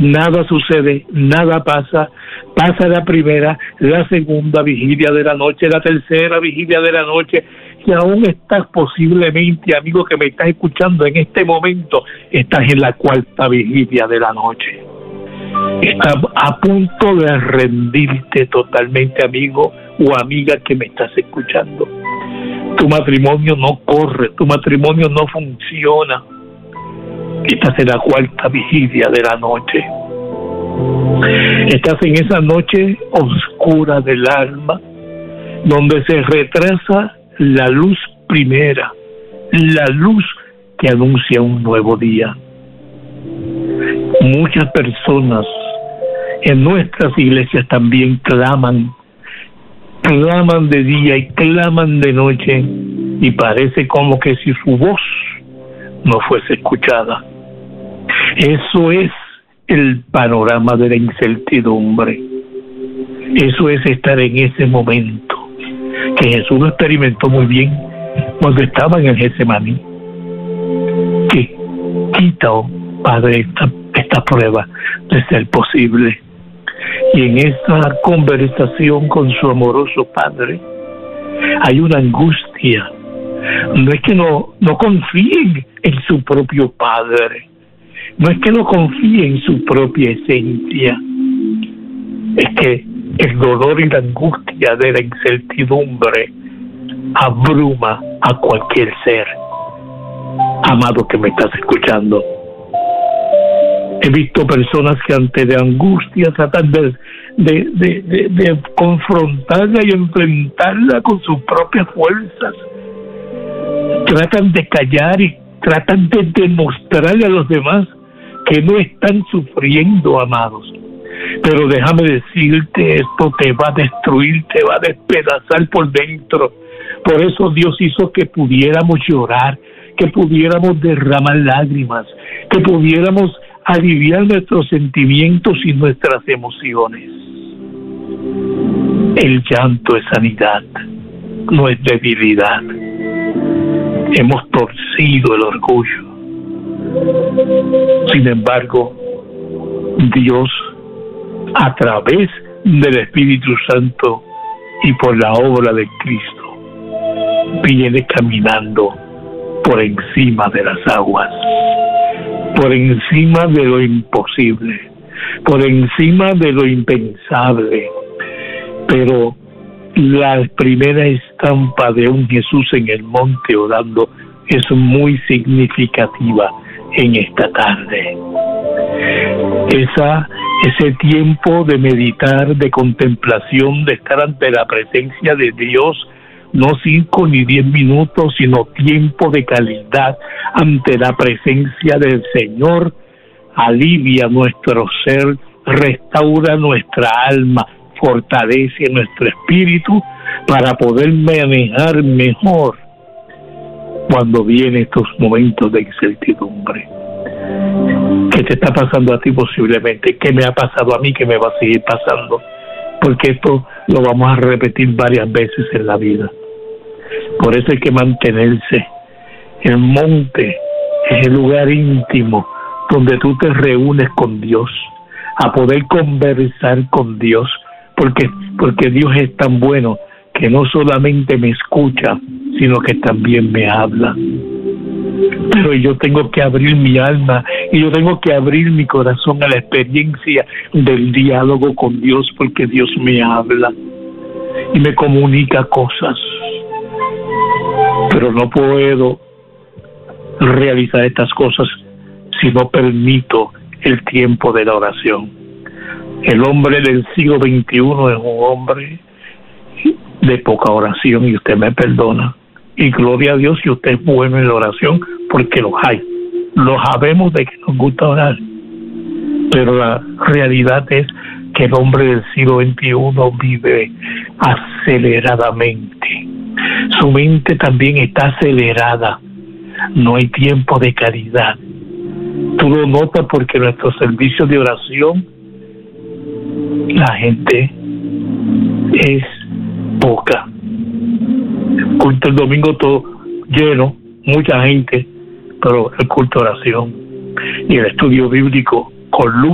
nada sucede, nada pasa. Pasa la primera, la segunda vigilia de la noche, la tercera vigilia de la noche, y aún estás posiblemente, amigo que me estás escuchando en este momento, estás en la cuarta vigilia de la noche. Estás a punto de rendirte totalmente, amigo o amiga que me estás escuchando. Tu matrimonio no corre, tu matrimonio no funciona. Estás en la cuarta vigilia de la noche. Estás en esa noche oscura del alma, donde se retrasa la luz primera, la luz que anuncia un nuevo día. Muchas personas en nuestras iglesias también claman de día y claman de noche, y parece como que si su voz no fuese escuchada. Eso es el panorama de la incertidumbre. Eso es estar en ese momento que Jesús lo experimentó muy bien cuando estaba en el Getsemaní. Que quita, oh Padre, esta prueba de ser posible. Y en esa conversación con su amoroso Padre hay una angustia. No es que no confíen en su propio Padre, no es que no confíen en su propia esencia, es que el dolor y la angustia de la incertidumbre abruma a cualquier ser. Amado que me estás escuchando, he visto personas que ante la angustia tratan de confrontarla y enfrentarla con sus propias fuerzas. Tratan de callar y tratan de demostrarle a los demás que no están sufriendo, amados. Pero déjame decirte, esto te va a destruir, te va a despedazar por dentro. Por eso Dios hizo que pudiéramos llorar, que pudiéramos derramar lágrimas, que pudiéramos aliviar nuestros sentimientos y nuestras emociones. El llanto es sanidad, no es debilidad. Hemos torcido el orgullo. Sin embargo, Dios, a través del Espíritu Santo y por la obra de Cristo, viene caminando por encima de las aguas, por encima de lo imposible, por encima de lo impensable. Pero la primera estampa de un Jesús en el monte orando es muy significativa en esta tarde. Ese tiempo de meditar, de contemplación, de estar ante la presencia de Dios, no 5 ni 10 minutos, sino tiempo de calidad ante la presencia del Señor, alivia nuestro ser, restaura nuestra alma, fortalece nuestro espíritu para poder manejar mejor cuando vienen estos momentos de incertidumbre. ¿Qué te está pasando a ti posiblemente? ¿Qué me ha pasado a mí? ¿Qué me va a seguir pasando? Porque esto lo vamos a repetir varias veces en la vida. Por eso hay que mantenerse. El monte es el lugar íntimo donde tú te reúnes con Dios, a poder conversar con Dios, porque Dios es tan bueno que no solamente me escucha, sino que también me habla. Pero yo tengo que abrir mi alma y yo tengo que abrir mi corazón a la experiencia del diálogo con Dios, porque Dios me habla y me comunica cosas. Pero no puedo realizar estas cosas si no permito el tiempo de la oración. El hombre del siglo XXI es un hombre de poca oración, y usted me perdona. Y gloria a Dios si usted es bueno en la oración, porque los hay. Lo sabemos de que nos gusta orar. Pero la realidad es que el hombre del siglo XXI vive aceleradamente. Su mente también está acelerada. No hay tiempo de calidad. Tú lo notas porque en nuestros servicios de oración la gente es poca. Culto el domingo todo lleno, mucha gente, pero el culto de oración y el estudio bíblico con luz